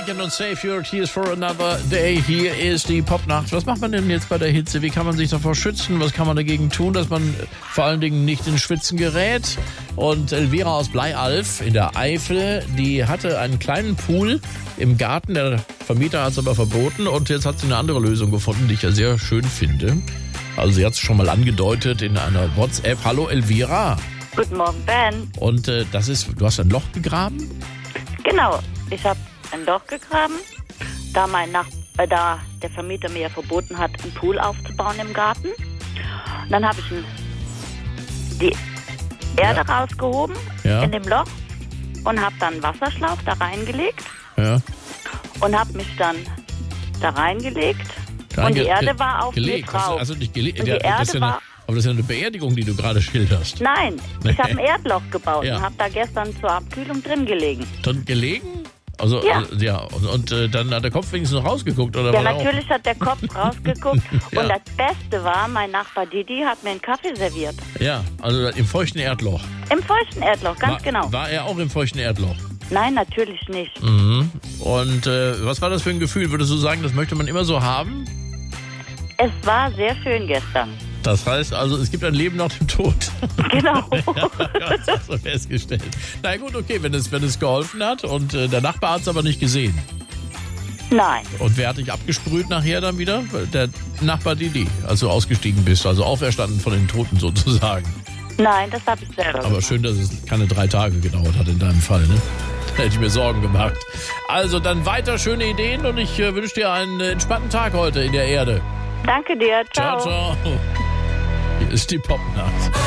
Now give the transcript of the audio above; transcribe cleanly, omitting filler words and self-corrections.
Weekend und Save Your Tears for Another Day. Hier ist die Popnacht. Was macht man denn jetzt bei der Hitze? Wie kann man sich davor schützen? Was kann man dagegen tun, dass man vor allen Dingen nicht ins Schwitzen gerät? Und Elvira aus Bleialf in der Eifel, die hatte einen kleinen Pool im Garten. Der Vermieter hat es aber verboten und jetzt hat sie eine andere Lösung gefunden, die ich ja sehr schön finde. Also sie hat es schon mal angedeutet in einer WhatsApp. Hallo Elvira. Guten Morgen, Ben. Und du hast ein Loch gegraben? Genau, ich habe ein Loch gegraben, da der Vermieter mir verboten hat, einen Pool aufzubauen im Garten. Und dann habe ich die Erde rausgehoben in dem Loch und habe dann einen Wasserschlauch da reingelegt und habe mich dann da reingelegt. Und die Erde war auf mir drauf. Also nicht gelegt. Und die Erde war... Aber das ist ja eine Beerdigung, die du gerade schilderst. Nein, ich habe ein Erdloch gebaut und habe da gestern zur Abkühlung drin gelegen. Drin gelegen? Also, und dann hat der Kopf wenigstens noch rausgeguckt? Oder ja, natürlich hat der Kopf rausgeguckt. Und das Beste war, mein Nachbar Didi hat mir einen Kaffee serviert. Ja, also im feuchten Erdloch. Im feuchten Erdloch, ganz genau. War er auch im feuchten Erdloch? Nein, natürlich nicht. Mhm. Und was war das für ein Gefühl? Würdest du sagen, das möchte man immer so haben? Es war sehr schön gestern. Das heißt also, es gibt ein Leben nach dem Tod. Genau. Das hast du festgestellt. Na gut, okay, wenn es geholfen hat und der Nachbar hat es aber nicht gesehen. Nein. Und wer hat dich abgesprüht nachher dann wieder? Der Nachbar Didi, als du ausgestiegen bist, also auferstanden von den Toten sozusagen. Nein, das habe ich selber Aber schön, dass es keine 3 Tage gedauert hat in deinem Fall, ne? Da hätte ich mir Sorgen gemacht. Also dann weiter schöne Ideen und ich wünsche dir einen entspannten Tag heute in der Erde. Danke dir. Ciao, ciao. Hier ist die Popnacht.